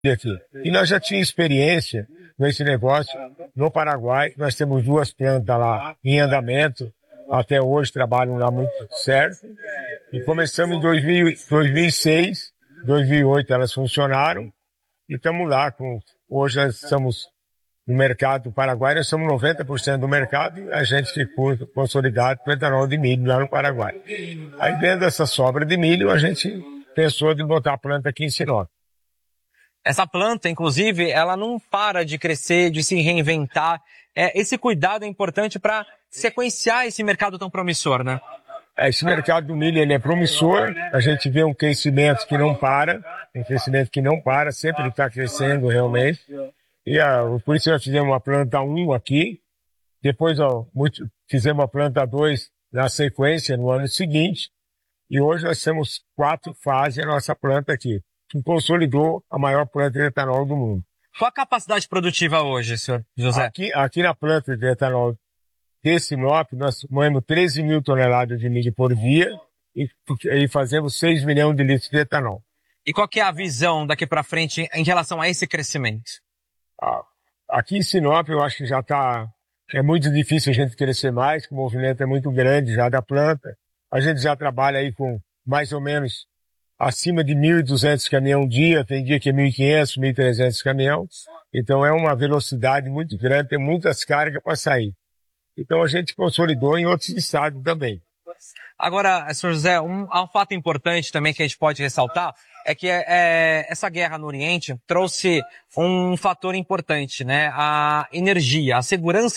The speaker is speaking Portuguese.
aqui. E nós já tínhamos experiência nesse negócio no Paraguai. Nós temos 2 plantas lá em andamento. Até hoje trabalham lá muito certo. E começamos em 2006, 2008 elas funcionaram. E estamos lá. Hoje nós estamos no mercado do Paraguai, nós somos 90% do mercado e a gente ficou consolidado com etanol de milho lá no Paraguai. Aí dentro dessa sobra de milho, a gente pensou de botar a planta aqui em Sinop. Essa planta, inclusive, ela não para de crescer, de se reinventar. Esse cuidado é importante para sequenciar esse mercado tão promissor, né? Esse mercado do milho ele é promissor, a gente vê um crescimento que não para, sempre está crescendo realmente. E por isso nós fizemos uma planta 1 aqui, depois fizemos a planta 2 na sequência no ano seguinte, e hoje nós temos 4 fases a nossa planta aqui, que consolidou a maior planta de etanol do mundo. Qual a capacidade produtiva hoje, senhor José? Aqui na planta de etanol de Sinop, nós moemos 13 mil toneladas de milho por dia e fazemos 6 milhões de litros de etanol. E qual que é a visão daqui para frente em relação a esse crescimento? Aqui em Sinop eu acho que é muito difícil a gente crescer mais, que o movimento é muito grande já da planta. A gente já trabalha aí com mais ou menos acima de 1.200 caminhões dia, tem dia que é 1.500, 1.300 caminhões. Então é uma velocidade muito grande, tem muitas cargas para sair. Então a gente consolidou em outros estados também. Agora, senhor José, um fato importante também que a gente pode ressaltar é que essa guerra no Oriente trouxe um fator importante, né? A energia, a segurança